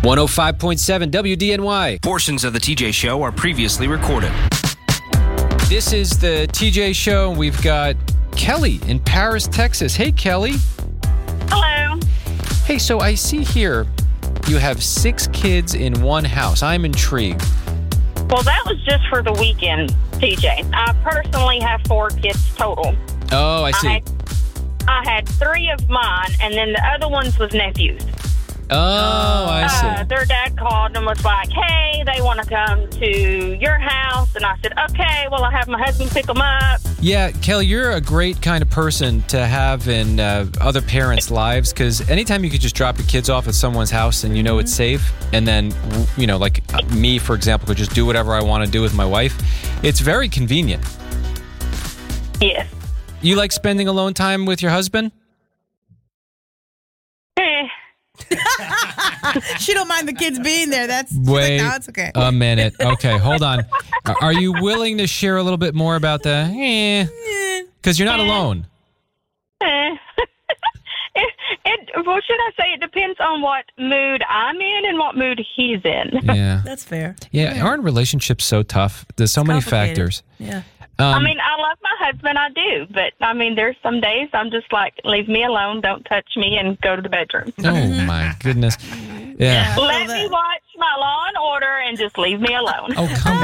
105.7 WDNY. Portions of the TJ Show are previously recorded. This is the TJ Show. We've got Kelly in Paris, Texas. Hey, Kelly. Hello. Hey, so I see here you have 6 kids in one house. I'm intrigued. Well, that was just for the weekend, TJ. I personally have 4 kids total. Oh, I see. I had 3 of mine, and then the other ones was nephews. Oh, I see. Their dad called and was like, hey, they want to come to your house. And I said, okay, well, I'll have my husband pick them up. Yeah, Kelly, you're a great kind of person to have in other parents' lives, because anytime you could just drop your kids off at someone's house and you know it's safe, and then, you know, like me, for example, could just do whatever I want to do with my wife, it's very convenient. Yes. You like spending alone time with your husband? She don't mind the kids being there. Wait no, it's okay. a minute. Okay, hold on. Are you willing to share a little bit more about the because you're not alone? Well, should I say it depends on what mood I'm in and what mood he's in. Yeah. That's fair. Yeah, aren't relationships so tough? There's so many factors. Yeah. I mean, I love my husband, I do. But, I mean, there's some days I'm just like, leave me alone, don't touch me, and go to the bedroom. Oh, my goodness. Yeah. Let me watch my Law and Order and just leave me alone. Oh, come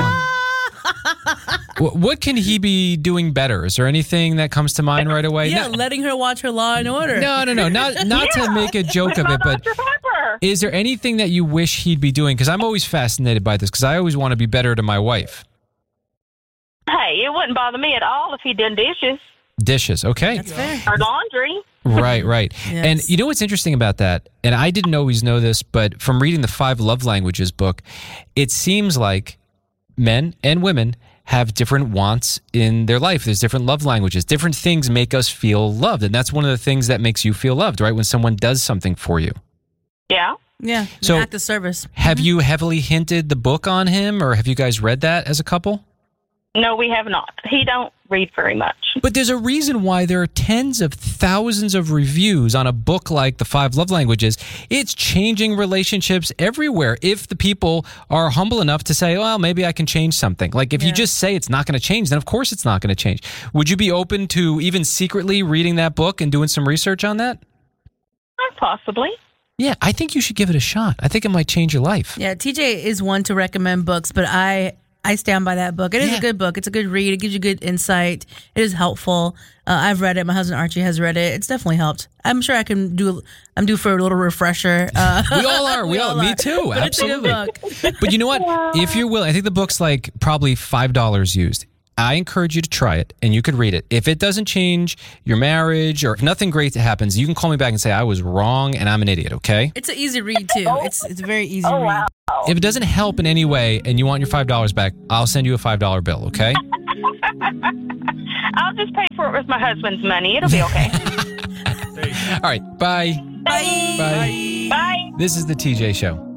on. What can he be doing better? Is there anything that comes to mind right away? Yeah, letting her watch her Law and Order. No. Not to make a joke of it, but is there anything that you wish he'd be doing? Because I'm always fascinated by this, because I always want to be better to my wife. Hey, it wouldn't bother me at all if he did dishes. Dishes, okay. That's fair. Or laundry. Right. Yes. And you know what's interesting about that? And I didn't always know this, but from reading the 5 Love Languages book, it seems like men and women have different wants in their life. There's different love languages. Different things make us feel loved. And that's one of the things that makes you feel loved, right? When someone does something for you. Yeah. Yeah, So, an act of service. Have you heavily hinted the book on him, or have you guys read that as a couple? No, we have not. He don't read very much. But there's a reason why there are tens of thousands of reviews on a book like The 5 Love Languages. It's changing relationships everywhere if the people are humble enough to say, well, maybe I can change something. Like if you just say it's not going to change, then of course it's not going to change. Would you be open to even secretly reading that book and doing some research on that? Possibly. Yeah, I think you should give it a shot. I think it might change your life. Yeah, TJ is one to recommend books, but I stand by that book. It is a good book. It's a good read. It gives you good insight. It is helpful. I've read it. My husband Archie has read it. It's definitely helped. I'm sure I'm due for a little refresher. We all are. Me too. But Absolutely. It's a good book. But you know what? If you're willing, I think the book's like probably $5 used. I encourage you to try it, and you could read it. If it doesn't change your marriage or if nothing great happens, you can call me back and say, I was wrong and I'm an idiot, okay? It's an easy read, too. It's a very easy read. Wow. If it doesn't help in any way and you want your $5 back, I'll send you a $5 bill, okay? I'll just pay for it with my husband's money. It'll be okay. All right, bye. Bye. Bye. Bye. This is the TJ Show.